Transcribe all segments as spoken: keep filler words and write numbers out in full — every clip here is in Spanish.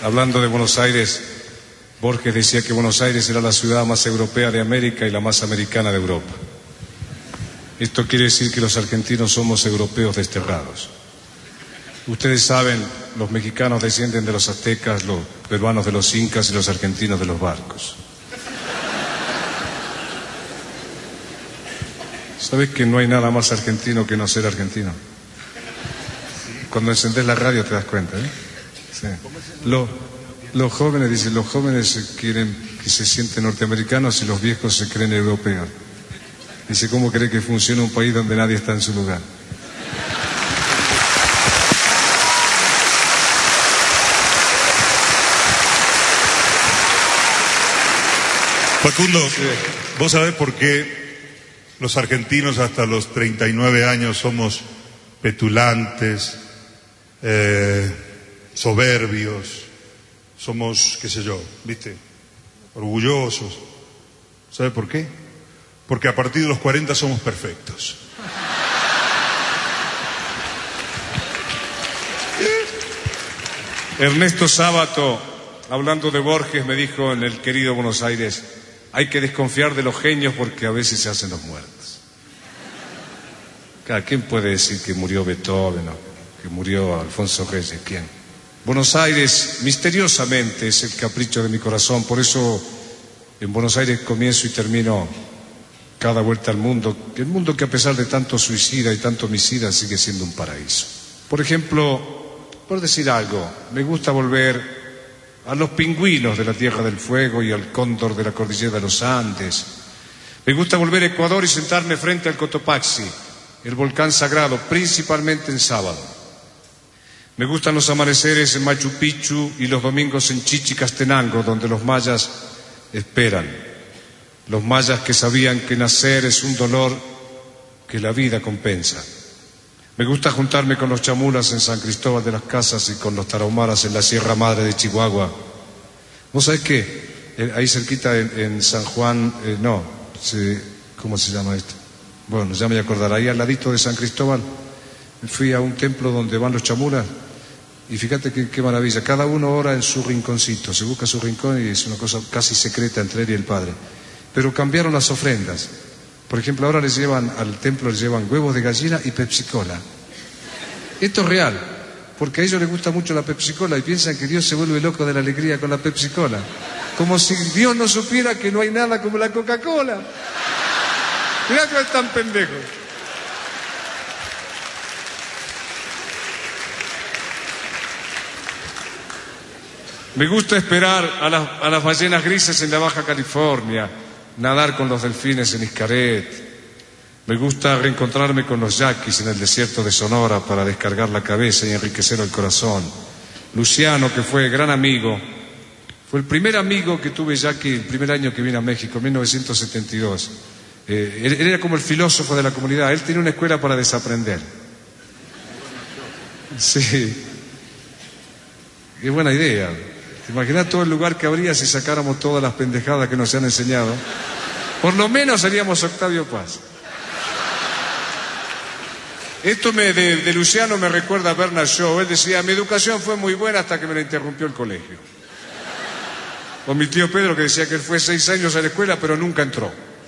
hablando de Buenos Aires, Borges decía que Buenos Aires era la ciudad más europea de América y la más americana de Europa. Esto quiere decir que los argentinos somos europeos desterrados. Ustedes saben, los mexicanos descienden de los aztecas, los peruanos de los incas y los argentinos de los barcos. ¿Sabes que no hay nada más argentino que no ser argentino? Cuando encendés la radio te das cuenta, ¿eh? Sí. Los, los jóvenes, dicen, los jóvenes quieren que se sienten norteamericanos y los viejos se creen europeos. Dice, ¿cómo cree que funciona un país donde nadie está en su lugar? Facundo, sí. ¿Vos sabés por qué los argentinos hasta los treinta y nueve años somos petulantes, eh, soberbios, somos, qué sé yo, ¿viste? Orgullosos? ¿Sabe por qué? Porque a partir de los cuarenta somos perfectos. Ernesto Sábato, hablando de Borges, me dijo en el querido Buenos Aires: hay que desconfiar de los genios porque a veces se hacen los muertos. Claro, ¿quién puede decir que murió Beethoven o que murió Alfonso Reyes? ¿Quién? Buenos Aires, misteriosamente, es el capricho de mi corazón. Por eso en Buenos Aires comienzo y termino cada vuelta al mundo. El mundo que, a pesar de tanto suicida y tanto homicida, sigue siendo un paraíso. Por ejemplo, por decir algo, me gusta volver a los pingüinos de la Tierra del Fuego y al cóndor de la cordillera de los Andes. Me gusta volver a Ecuador y sentarme frente al Cotopaxi, el volcán sagrado, principalmente en sábado. Me gustan los amaneceres en Machu Picchu y los domingos en Chichicastenango, donde los mayas esperan. Los mayas que sabían que nacer es un dolor que la vida compensa. Me gusta juntarme con los chamulas en San Cristóbal de las Casas y con los tarahumaras en la Sierra Madre de Chihuahua. ¿Vos sabés qué? Eh, ahí cerquita en, en San Juan, eh, no, se, ¿cómo se llama esto? Bueno, ya me voy a acordar, ahí al ladito de San Cristóbal fui a un templo donde van los chamulas y fíjate qué, qué maravilla, cada uno ora en su rinconcito, se busca su rincón y es una cosa casi secreta entre él y el Padre. Pero cambiaron las ofrendas. Por ejemplo, ahora les llevan al templo, les llevan huevos de gallina y Pepsi-Cola. Esto es real, porque a ellos les gusta mucho la Pepsi-Cola y piensan que Dios se vuelve loco de la alegría con la Pepsi-Cola. Como si Dios no supiera que no hay nada como la Coca-Cola. Mirá que están pendejos. Me gusta esperar a las, a las ballenas grises en la Baja California, nadar con los delfines en Xcaret. Me gusta reencontrarme con los yaquis en el desierto de Sonora para descargar la cabeza y enriquecer el corazón. Luciano, que fue gran amigo, fue el primer amigo que tuve yaqui el primer año que vine a México, en mil novecientos setenta y dos. Eh, él, él era como el filósofo de la comunidad, él tenía una escuela para desaprender. Sí, qué buena idea. ¿Te imaginas todo el lugar que habría si sacáramos todas las pendejadas que nos han enseñado? Por lo menos seríamos Octavio Paz. Esto me, de, de Luciano me recuerda a Bernard Shaw. Él decía, mi educación fue muy buena hasta que me la interrumpió el colegio. O mi tío Pedro, que decía que él fue seis años a la escuela pero nunca entró.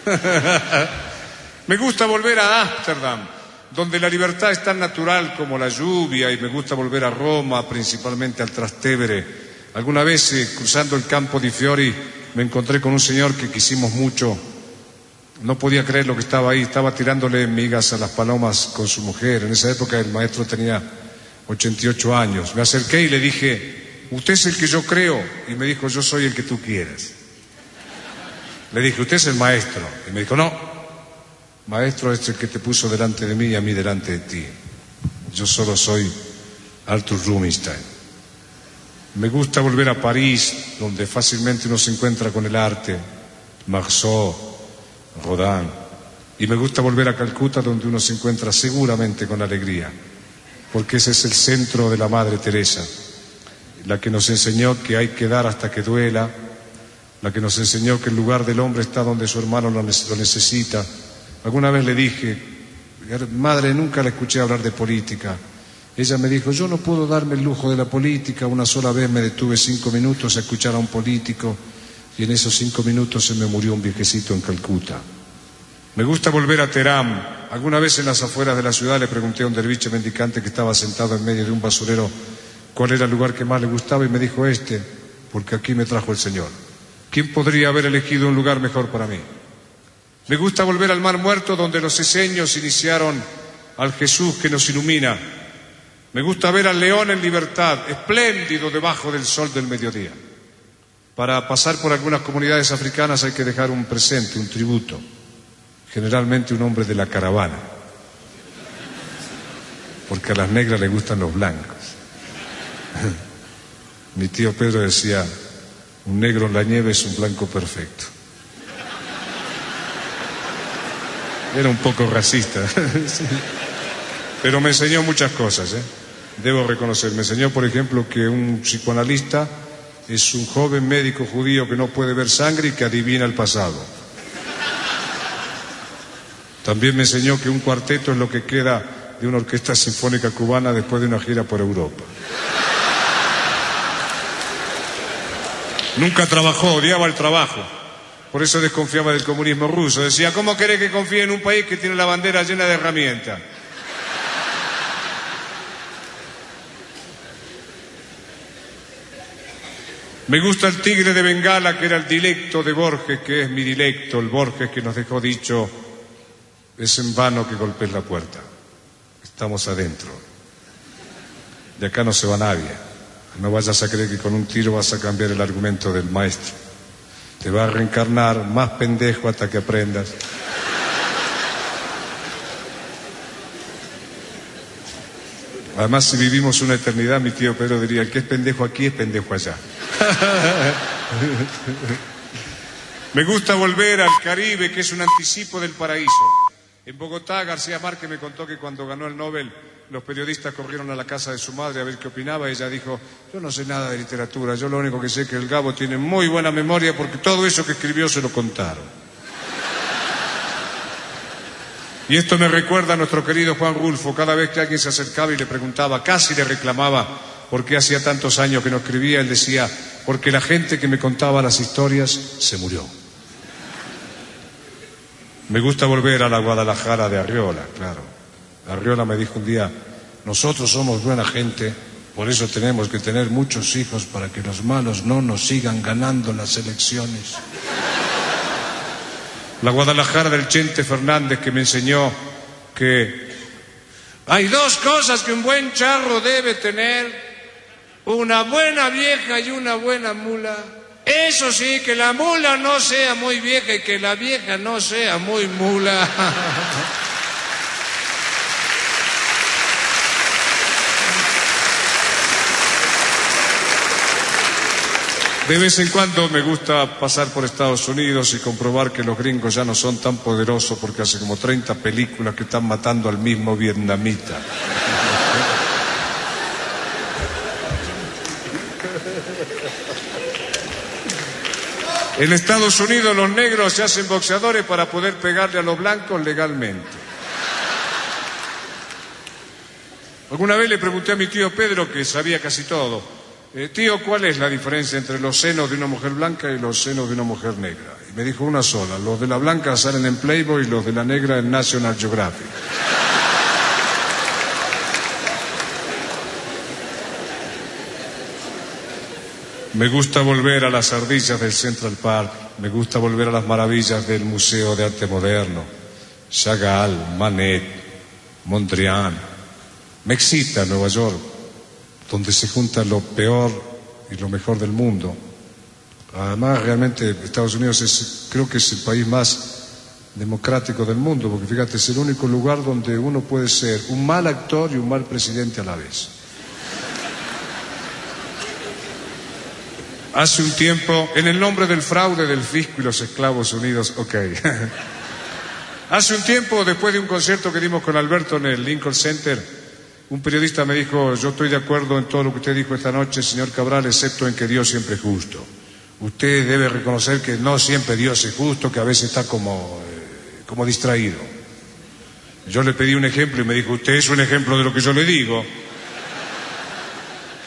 Me gusta volver a Ámsterdam, donde la libertad es tan natural como la lluvia, y me gusta volver a Roma, principalmente al Trastevere. Alguna vez, eh, cruzando el Campo di Fiori, me encontré con un señor que quisimos mucho. No podía creer lo que estaba ahí, estaba tirándole migas a las palomas con su mujer. En esa época el maestro tenía ochenta y ocho años. Me acerqué y le dije, usted es el que yo creo. Y me dijo, yo soy el que tú quieras. Le dije, usted es el maestro. Y me dijo, no, maestro es el que te puso delante de mí y a mí delante de ti. Yo solo soy Arthur Rubinstein. Me gusta volver a París, donde fácilmente uno se encuentra con el arte, Marceau, Rodin. Y me gusta volver a Calcuta, donde uno se encuentra seguramente con alegría, porque ese es el centro de la Madre Teresa, la que nos enseñó que hay que dar hasta que duela, la que nos enseñó que el lugar del hombre está donde su hermano lo necesita. Alguna vez le dije, madre, nunca la escuché hablar de política. Ella me dijo, yo no puedo darme el lujo de la política, una sola vez me detuve cinco minutos a escuchar a un político y en esos cinco minutos se me murió un viejecito en Calcuta. Me gusta volver a Teherán. Alguna vez en las afueras de la ciudad le pregunté a un derviche mendicante que estaba sentado en medio de un basurero cuál era el lugar que más le gustaba y me dijo este, porque aquí me trajo el Señor. ¿Quién podría haber elegido un lugar mejor para mí? Me gusta volver al Mar Muerto donde los eseños iniciaron al Jesús que nos ilumina. Me gusta ver al león en libertad, espléndido debajo del sol del mediodía. Para pasar por algunas comunidades africanas hay que dejar un presente, un tributo. Generalmente un hombre de la caravana, porque a las negras les gustan los blancos. Mi tío Pedro decía, un negro en la nieve es un blanco perfecto. Era un poco racista, sí. Pero me enseñó muchas cosas, ¿eh? Debo reconocer. Me enseñó, por ejemplo, que un psicoanalista es un joven médico judío que no puede ver sangre y que adivina el pasado. También me enseñó que un cuarteto es lo que queda de una orquesta sinfónica cubana después de una gira por Europa. Nunca trabajó, odiaba el trabajo. Por eso desconfiaba del comunismo ruso. Decía, ¿cómo querés que confíe en un país que tiene la bandera llena de herramientas? Me gusta el tigre de Bengala, que era el dilecto de Borges, que es mi dilecto, el Borges que nos dejó dicho, es en vano que golpees la puerta, estamos adentro. De acá no se va nadie. No vayas a creer que con un tiro vas a cambiar el argumento del maestro. Te va a reencarnar más pendejo hasta que aprendas. Además, si vivimos una eternidad, mi tío Pedro diría, el que es pendejo aquí es pendejo allá. Me gusta volver al Caribe, que es un anticipo del paraíso. En Bogotá, García Márquez me contó que cuando ganó el Nobel, los periodistas corrieron a la casa de su madre a ver qué opinaba. Ella dijo, yo no sé nada de literatura, yo lo único que sé es que el Gabo tiene muy buena memoria porque todo eso que escribió se lo contaron. Y esto me recuerda a nuestro querido Juan Rulfo. Cada vez que alguien se acercaba y le preguntaba, casi le reclamaba por qué hacía tantos años que no escribía, él decía, porque la gente que me contaba las historias se murió. Me gusta volver a la Guadalajara de Arriola, claro. Arriola me dijo un día, nosotros somos buena gente, por eso tenemos que tener muchos hijos para que los malos no nos sigan ganando las elecciones. La Guadalajara del Chente Fernández, que me enseñó que hay dos cosas que un buen charro debe tener, una buena vieja y una buena mula. Eso sí, que la mula no sea muy vieja y que la vieja no sea muy mula. De vez en cuando me gusta pasar por Estados Unidos y comprobar que los gringos ya no son tan poderosos porque hace como treinta películas que están matando al mismo vietnamita. En Estados Unidos los negros se hacen boxeadores para poder pegarle a los blancos legalmente. Alguna vez le pregunté a mi tío Pedro, que sabía casi todo, eh, tío, ¿cuál es la diferencia entre los senos de una mujer blanca y los senos de una mujer negra? Y me dijo una sola, los de la blanca salen en Playboy y los de la negra en National Geographic. Me gusta volver a las ardillas del Central Park, me gusta volver a las maravillas del Museo de Arte Moderno, Chagall, Manet, Mondrian. Me excita Nueva York, donde se junta lo peor y lo mejor del mundo. Además, realmente Estados Unidos es, creo que es el país más democrático del mundo, porque fíjate, es el único lugar donde uno puede ser un mal actor y un mal presidente a la vez. Hace un tiempo, en el nombre del fraude del fisco y los esclavos unidos, ok. Hace un tiempo, después de un concierto que dimos con Alberto en el Lincoln Center, un periodista me dijo, yo estoy de acuerdo en todo lo que usted dijo esta noche, señor Cabral, excepto en que Dios siempre es justo. Usted debe reconocer que no siempre Dios es justo, que a veces está como, eh, como distraído. Yo le pedí un ejemplo y me dijo, usted es un ejemplo de lo que yo le digo.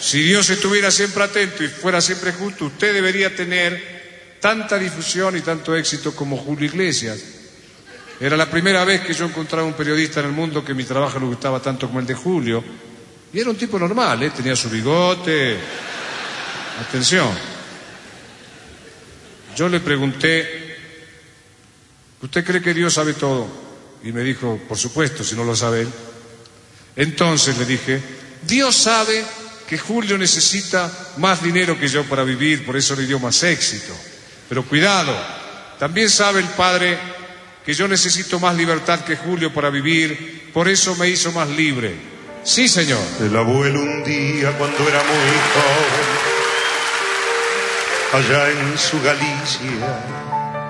Si Dios estuviera siempre atento y fuera siempre justo, usted debería tener tanta difusión y tanto éxito como Julio Iglesias. Era la primera vez que yo encontraba un periodista en el mundo que mi trabajo le gustaba tanto como el de Julio. Y era un tipo normal, ¿eh? Tenía su bigote. Atención. Yo le pregunté, ¿usted cree que Dios sabe todo? Y me dijo, por supuesto, si no lo sabe él. Entonces le dije, Dios sabe que Julio necesita más dinero que yo para vivir, por eso le dio más éxito. Pero cuidado, también sabe el Padre que yo necesito más libertad que Julio para vivir, por eso me hizo más libre. Sí, señor. El abuelo un día cuando era muy joven, allá en su Galicia,